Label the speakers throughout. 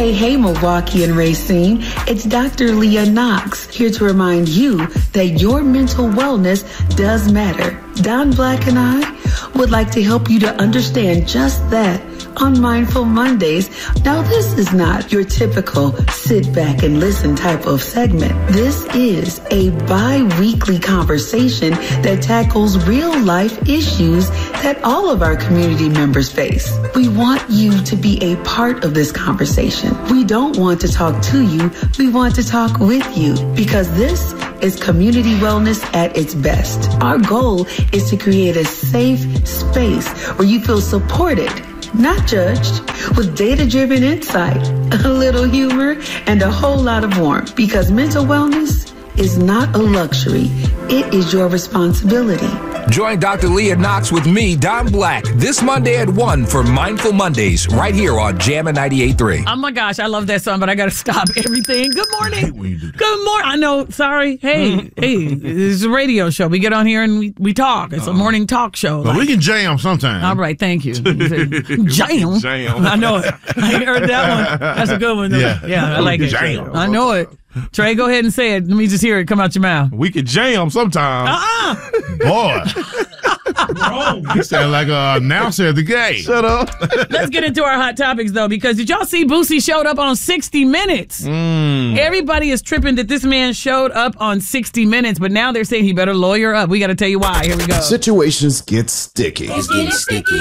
Speaker 1: Hey, Milwaukee and Racine. It's Dr. Leah Knox here to remind you that your mental wellness does matter. Don Black and I would like to help you to understand just that on Mindful Mondays. Now, this is not your typical sit back and listen type of segment. This is a bi-weekly conversation that tackles real life issues that all of our community members face. We want you to be a part of this conversation. We don't want to talk to you. We want to talk with you, because this is community wellness at its best. Our goal is to create a safe space where you feel supported, not judged, with data-driven insight, a little humor, and a whole lot of warmth. Because mental wellness is not a luxury. It is your responsibility.
Speaker 2: Join Dr. Leah Knox with me, Don Black, this Monday at 1 for Mindful Mondays, right here on Jammin' 98.3.
Speaker 3: Oh, my gosh, I love that song, but I got to stop everything. Good morning. Good morning. I know, sorry. Hey, it's a radio show. We get on here and we talk. It's a morning talk show.
Speaker 4: Well, we can jam sometime.
Speaker 3: All right, thank you. Jam?
Speaker 4: Jam.
Speaker 3: I know it. I ain't heard that one. That's a good one. Yeah, I like it.
Speaker 4: Jam.
Speaker 3: I know it. Trey, go ahead and say it. Let me just hear it come out your mouth.
Speaker 4: We could jam sometime. Boy. You sound like an announcer at the game.
Speaker 5: Shut up.
Speaker 3: Let's get into our hot topics, though, because did y'all see Boosie showed up on 60 Minutes? Everybody is tripping that this man showed up on 60 Minutes, but now they're saying he better lawyer up. We got to tell you why. Here we go.
Speaker 6: Situations get sticky.
Speaker 7: It's getting sticky.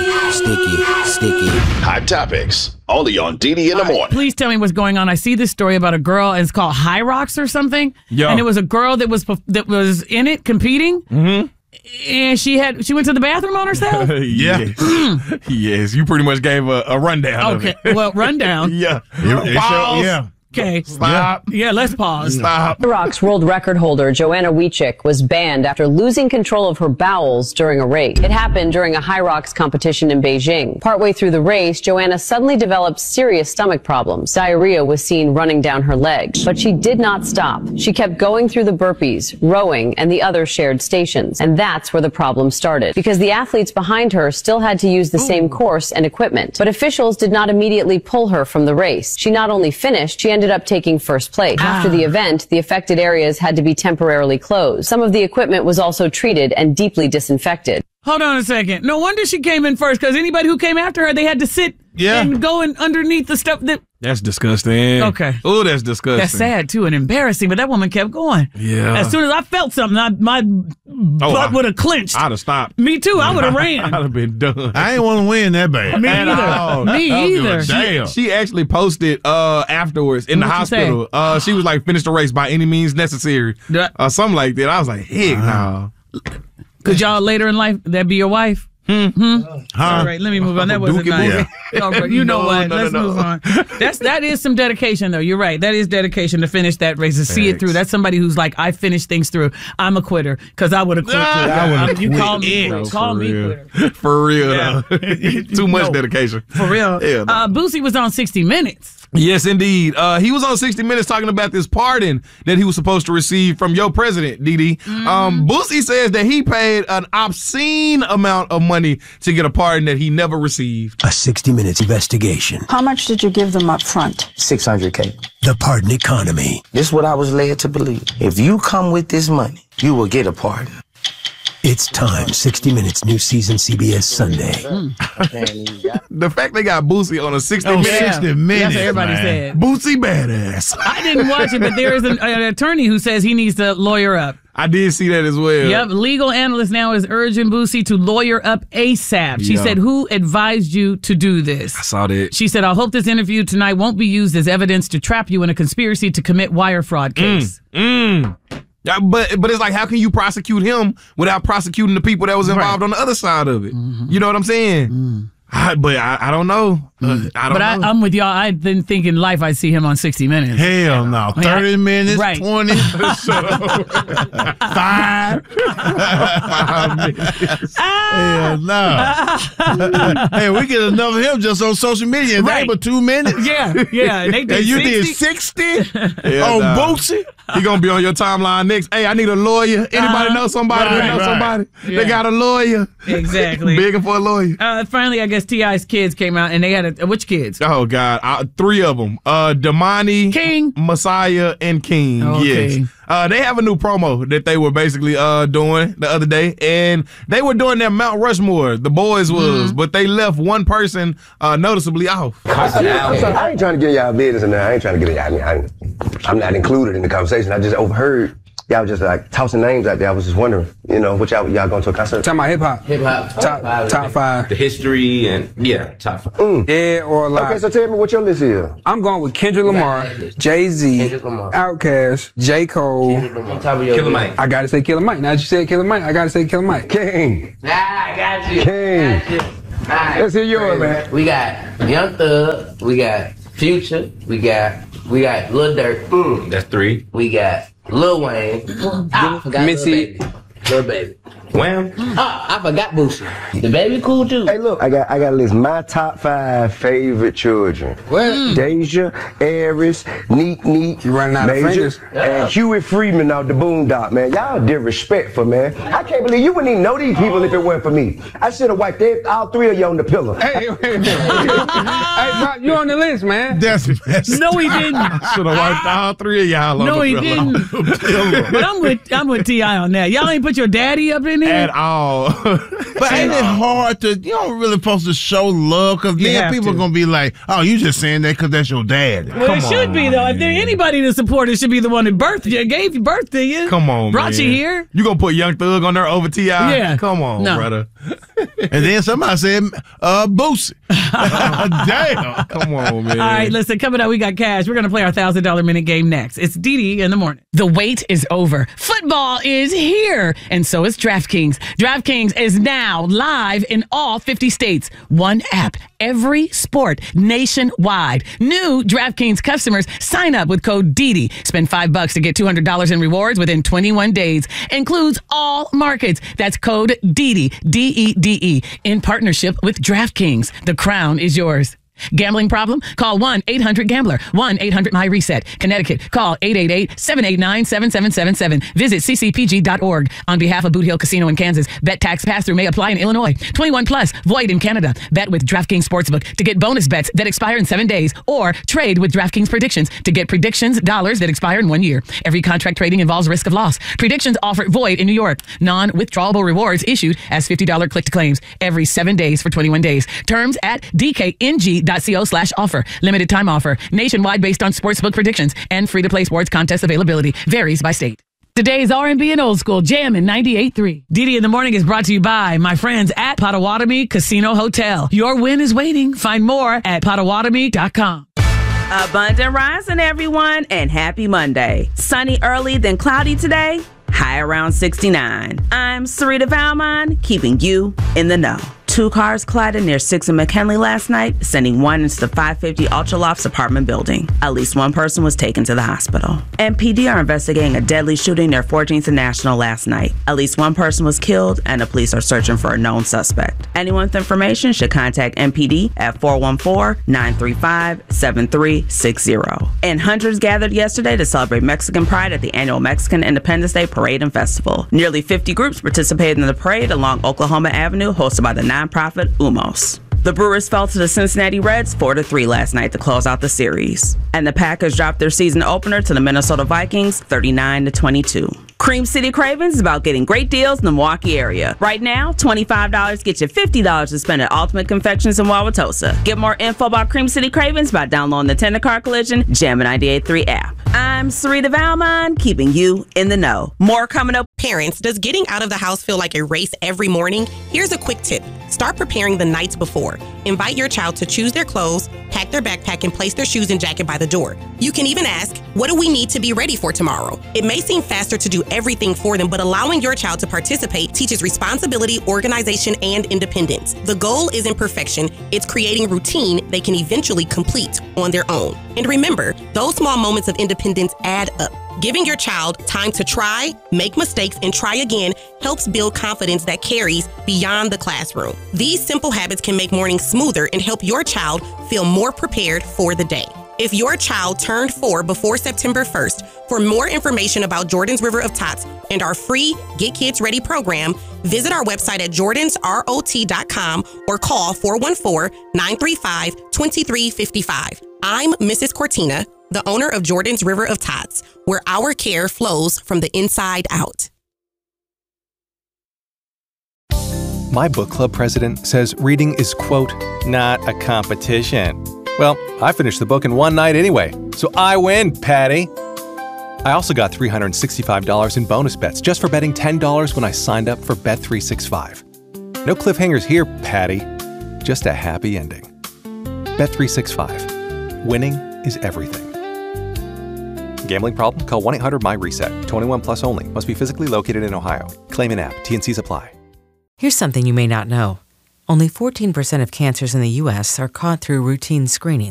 Speaker 6: Hot topics. Only on DD in the morning.
Speaker 3: Please tell me what's going on. I see this story about a girl, and it's called High Rocks or something.
Speaker 5: Yo.
Speaker 3: And it was a girl that was in it competing. Mm-hmm. And she went to the bathroom on herself?
Speaker 5: Yes, you pretty much gave a rundown.
Speaker 3: Okay, well, rundown.
Speaker 5: Yeah.
Speaker 4: Yeah.
Speaker 3: Okay.
Speaker 5: Stop.
Speaker 3: Yeah, let's pause.
Speaker 5: Stop.
Speaker 8: High Rocks world record holder Joanna Wiechik was banned after losing control of her bowels during a race. It happened during a High Rocks competition in Beijing. Partway through the race, Joanna suddenly developed serious stomach problems. Diarrhea was seen running down her legs, but she did not stop. She kept going through the burpees, rowing, and the other shared stations. And that's where the problem started, because the athletes behind her still had to use the same course and equipment. But officials did not immediately pull her from the race. She not only finished, she ended up taking first place. After the event, the affected areas had to be temporarily closed. Some of the equipment was also treated and deeply disinfected.
Speaker 3: Hold on a second. No wonder she came in first, because anybody who came after her, they had to sit and go in underneath the stuff that...
Speaker 5: That's disgusting.
Speaker 3: Okay.
Speaker 5: Oh, that's disgusting.
Speaker 3: That's sad, too, and embarrassing, but that woman kept going.
Speaker 5: Yeah.
Speaker 3: As soon as I felt something, my butt would have clenched.
Speaker 5: I'd have stopped.
Speaker 3: Me, too. I would have ran.
Speaker 5: I'd have been done.
Speaker 4: I ain't want to win that bad.
Speaker 3: Me either. Me either.
Speaker 4: Damn.
Speaker 5: She actually posted afterwards in the hospital. She was like, finish the race by any means necessary. Something like that. I was like, heck no.
Speaker 3: Could y'all later in life, that be your wife? All right, let me move on. That wasn't nice. You know what? Let's move on. That is some dedication, though. You're right. That is dedication to finish that race, to see it through. That's somebody who's like, I finish things through. I'm a quitter, because I would have quit. You call me quitter.
Speaker 5: For real, though. Too much dedication.
Speaker 3: For real.
Speaker 5: Yeah,
Speaker 3: Boosie was on 60 Minutes.
Speaker 5: Yes, indeed. He was on 60 Minutes talking about this pardon that he was supposed to receive from your president, DD. Boosie says that he paid an obscene amount of money to get a pardon that he never received.
Speaker 9: A 60 Minutes investigation.
Speaker 10: How much did you give them up front?
Speaker 9: $600K. The pardon economy.
Speaker 11: This is what I was led to believe. If you come with this money, you will get a pardon.
Speaker 9: It's time. 60 Minutes, new season, CBS Sunday.
Speaker 5: The fact they got Boosie on a 60 Minutes.
Speaker 4: 60 Minutes.
Speaker 3: That's what everybody said.
Speaker 5: Boosie badass.
Speaker 3: I didn't watch it, but there is an attorney who says he needs to lawyer up.
Speaker 5: I did see that as well.
Speaker 3: Yep. Legal analyst now is urging Boosie to lawyer up ASAP. She said, who advised you to do this?
Speaker 5: I saw that.
Speaker 3: She said, I hope this interview tonight won't be used as evidence to trap you in a conspiracy to commit wire fraud case.
Speaker 5: Yeah, but it's like, how can you prosecute him without prosecuting the people that was involved on the other side of it? You know what I'm saying? I don't know.
Speaker 3: I'm with y'all. I've been thinking life I'd see him on 60 Minutes.
Speaker 4: Hell no. 30 minutes,
Speaker 3: right.
Speaker 4: 20, 5 minutes. Hell no. Hey, we get enough of him just on social media. Right. But 2 minutes.
Speaker 3: Yeah. They did
Speaker 4: and you
Speaker 3: 60?
Speaker 4: did 60 on Boosie?
Speaker 5: He gonna be on your timeline next. Hey, I need a lawyer. Anybody know somebody that knows somebody?
Speaker 3: Yeah.
Speaker 5: They got a lawyer.
Speaker 3: Exactly.
Speaker 5: Begging for a lawyer.
Speaker 3: Finally, I guess guess T.I.'s kids came out, and they had which kids?
Speaker 5: Oh, God. 3 of them. Damani,
Speaker 3: King,
Speaker 5: Messiah, and King.
Speaker 3: Okay.
Speaker 5: Yes. They have a new promo that they were basically doing the other day, and they were doing their Mount Rushmore, the boys was, but they left one person noticeably off.
Speaker 7: I ain't trying to get y'all business in there. I ain't trying to get y'all. I'm not included in the conversation. I just overheard y'all just like tossing names out there. I was just wondering, what y'all going to a concert?
Speaker 12: Talking about hip hop.
Speaker 13: Hip hop.
Speaker 12: Top 5.
Speaker 13: The history and top 5.
Speaker 12: Dead or alive.
Speaker 7: Okay, so tell me what your list is.
Speaker 12: I'm going with Kendrick Lamar, Jay-Z, Outkast, J. Cole,
Speaker 13: Killer Mike.
Speaker 12: I gotta say Killer Mike. Now that you said Killer Mike, I gotta say Killer Mike.
Speaker 7: King.
Speaker 13: I got you.
Speaker 7: King.
Speaker 13: Got you. Right.
Speaker 7: Let's hear yours, man.
Speaker 13: We got Young Thug. We got Future. We got Lil Durk.
Speaker 6: That's 3.
Speaker 13: We got Lil Wayne. I forgot
Speaker 12: Missy.
Speaker 13: Lil Baby.
Speaker 6: Wham.
Speaker 13: I forgot Boosie. The baby cool too.
Speaker 7: Hey, look, I got to list my top 5 favorite children.
Speaker 12: What?
Speaker 7: Deja, Aries, Neek,
Speaker 12: you running out
Speaker 7: Major,
Speaker 12: of fingers.
Speaker 7: and Huey Freeman out the Boondock, man. Y'all disrespectful, man. I can't believe you wouldn't even know these people if it weren't for me. I should have wiped all 3 of you on the pillow.
Speaker 12: Hey, wait a minute. Hey, Pop, you on the list, man.
Speaker 4: That's messed.
Speaker 3: No, he didn't.
Speaker 5: Should have wiped all 3 of y'all on
Speaker 3: No,
Speaker 5: the
Speaker 3: he
Speaker 5: pillow.
Speaker 3: didn't. But I'm with T.I. on that. Y'all ain't put your daddy up in there
Speaker 5: At all.
Speaker 4: But ain't it hard to, you don't really supposed to show love, because then people are going to be like, oh, you just saying that because that's your dad.
Speaker 3: Well, it should be, though. If there's anybody to support, it should be the one that birthed you, gave you birth to you.
Speaker 5: Come on,
Speaker 3: Brought
Speaker 5: man.
Speaker 3: you here.
Speaker 5: You gonna put Young Thug on there over T.I.?
Speaker 3: Yeah.
Speaker 5: Come on, brother.
Speaker 4: And then somebody said, Boosie.
Speaker 5: Damn. Come on, man.
Speaker 3: All right, listen, coming up, we got cash. We're going to play our $1,000 minute game next. It's DD in the morning. The wait is over. Football is here, and so is DraftKings. DraftKings is now live in all 50 states. One app, every sport, nationwide. New DraftKings customers sign up with code DD. Spend $5 to get $200 in rewards within 21 days. Includes all markets. That's code DD, DEDE, in partnership with DraftKings. The crown is yours. Gambling problem? Call 1-800-GAMBLER. 1-800-MY-RESET. Connecticut. Call 888-789-7777. Visit ccpg.org. On behalf of Boot Hill Casino in Kansas, bet tax pass-through may apply in Illinois. 21 plus. Void in Canada. Bet with DraftKings Sportsbook to get bonus bets that expire in 7 days, or trade with DraftKings Predictions to get predictions dollars that expire in 1 year. Every contract trading involves risk of loss. Predictions offer void in New York. Non-withdrawable rewards issued as $50 click to claims every 7 days for 21 days. Terms at dkng.co/offer. Limited time offer. Nationwide based on sportsbook predictions and free-to-play sports contest availability. Varies by state. Today's R&B and Old School Jammin' 98.3. DD in the Morning is brought to you by my friends at Potawatomi Casino Hotel. Your win is waiting. Find more at potawatomi.com.
Speaker 14: Abundant rising, everyone, and happy Monday. Sunny early, then cloudy today. High around 69. I'm Sarita Valmon, keeping you in the know. 2 cars collided near 6th and McKinley last night, sending one into the 550 Ultralofts apartment building. At least one person was taken to the hospital. MPD are investigating a deadly shooting near 14th and National last night. At least one person was killed, and the police are searching for a known suspect. Anyone with information should contact MPD at 414-935-7360. And hundreds gathered yesterday to celebrate Mexican Pride at the annual Mexican Independence Day Parade and Festival. Nearly 50 groups participated in the parade along Oklahoma Avenue, hosted by the nonprofit Umos. The Brewers fell to the Cincinnati Reds 4-3 last night to close out the series. And the Packers dropped their season opener to the Minnesota Vikings 39-22. Cream City Cravings is about getting great deals in the Milwaukee area. Right now, $25 gets you $50 to spend at Ultimate Confections in Wauwatosa. Get more info about Cream City Cravings by downloading the Tender Car Collision Jammin' 98.3 app. I'm Sarita Valmon, keeping you in the know. More coming up.
Speaker 15: Parents, does getting out of the house feel like a race every morning? Here's a quick tip. Start preparing the nights before. Invite your child to choose their clothes, pack their backpack, and place their shoes and jacket by the door. You can even ask, what do we need to be ready for tomorrow? It may seem faster to do everything for them, but allowing your child to participate teaches responsibility, organization, and independence. The goal isn't perfection, it's creating routine they can eventually complete on their own. And remember, those small moments of independence add up. Giving your child time to try, make mistakes, and try again helps build confidence that carries beyond the classroom. These simple habits can make mornings smoother and help your child feel more prepared for the day. If your child turned 4 before September 1st, for more information about Jordan's River of Tots and our free Get Kids Ready program, visit our website at jordansrot.com or call 414-935-2355. I'm Mrs. Cortina, the owner of Jordan's River of Tots, where our care flows from the inside out.
Speaker 16: My book club president says reading is, quote, not a competition. Well, I finished the book in one night anyway, so I win, Patty. I also got $365 in bonus bets just for betting $10 when I signed up for Bet365. No cliffhangers here, Patty. Just a happy ending. Bet365. Winning is everything. Gambling problem? Call 1-800-MY-RESET. 21 plus only. Must be physically located in Ohio. Claim an app. T&Cs apply.
Speaker 17: Here's something you may not know. Only 14% of cancers in the U.S. are caught through routine screening.